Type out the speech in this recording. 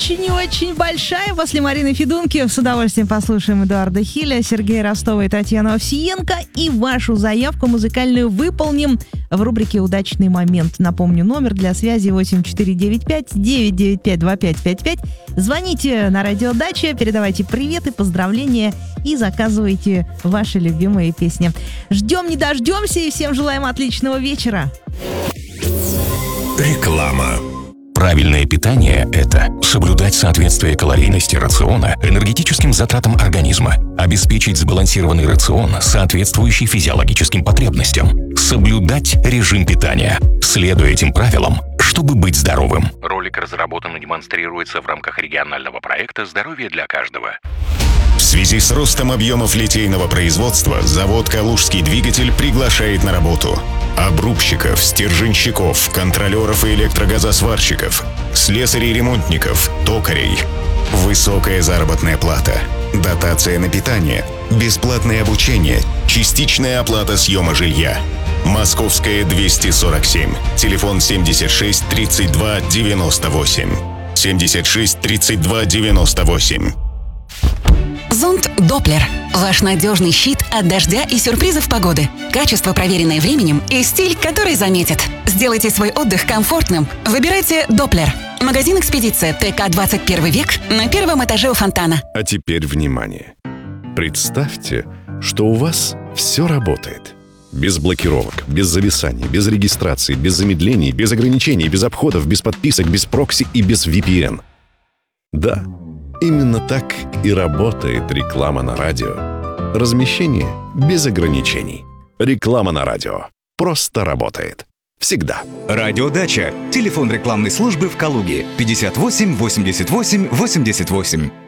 очень и очень большая. После Марины Федунки с удовольствием послушаем Эдуарда Хиля, Сергея Ростова и Татьяну Овсиенко. И вашу заявку музыкальную выполним в рубрике «Удачный момент». Напомню, номер для связи 8495-995-2555. Звоните на радио Дача, передавайте приветы, поздравления и заказывайте ваши любимые песни. Ждем, не дождемся, и всем желаем отличного вечера. Реклама. Правильное питание – это соблюдать соответствие калорийности рациона энергетическим затратам организма, обеспечить сбалансированный рацион, соответствующий физиологическим потребностям, соблюдать режим питания, следуя этим правилам, чтобы быть здоровым. Ролик разработан и демонстрируется в рамках регионального проекта «Здоровье для каждого». В связи с ростом объемов литейного производства завод «Калужский двигатель» приглашает на работу обрубщиков, стерженщиков, контролеров и электрогазосварщиков, слесарей-ремонтников, токарей. Высокая заработная плата, дотация на питание, бесплатное обучение, частичная оплата съема жилья. Московская, 247. Телефон 76 32 98. 76 32 98. Зонт Доплер. Ваш надежный щит от дождя и сюрпризов погоды. Качество, проверенное временем, и стиль, который заметит. Сделайте свой отдых комфортным. Выбирайте Доплер. Магазин «Экспедиция», ТК 21 век, на первом этаже у фонтана. А теперь внимание. Представьте, что у вас все работает. Без блокировок, без зависаний, без регистрации, без замедлений, без ограничений, без обходов, без подписок, без прокси и без VPN. Да, именно так и работает реклама на радио. Размещение без ограничений. Реклама на радио просто работает. Всегда. Радиодача. Телефон рекламной службы в Калуге 58 88 88.